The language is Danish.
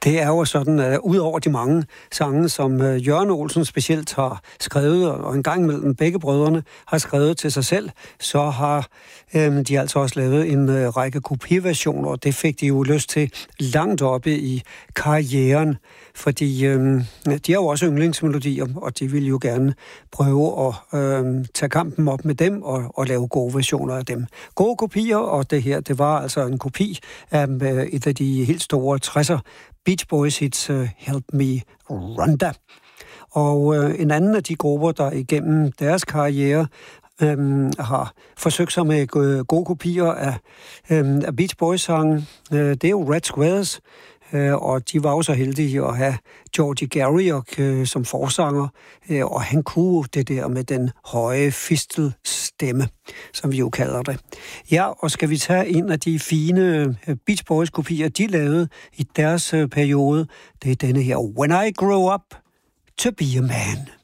Det er jo sådan, at ud over de mange sange, som Jørgen Olsen specielt har skrevet, og en gang imellem begge brødrene har skrevet til sig selv, så har de altså også lavet en række kopiversioner, og det fik de jo lyst til langt oppe i karrieren, fordi de har jo også yndlingsmelodier, og de vil jo gerne prøve at tage kampen op med dem og lave gode versioner af dem. Gode kopier, og det her, det var altså en kopi af et af de helt store 60'er Beach Boys hits Help Me Rhonda. Og en anden af de grupper, der igennem deres karriere har forsøgt sig med gode kopier af Beach Boys-sangen, det er jo Red Squares, og de var jo så heldige at have Georgie Garriock som forsanger, og han kunne det der med den høje fistelstemme, som vi jo kalder det. Ja, og skal vi tage en af de fine Beach Boys-kopier, de lavede i deres periode, det er denne her, When I Grow Up to Be a Man.